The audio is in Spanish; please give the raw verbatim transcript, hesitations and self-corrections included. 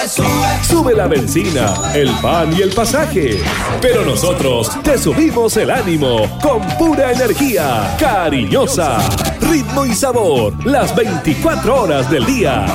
Sube la benzina, el pan y el pasaje, pero nosotros te subimos el ánimo con pura energía, cariñosa, ritmo y sabor, las veinticuatro horas del día.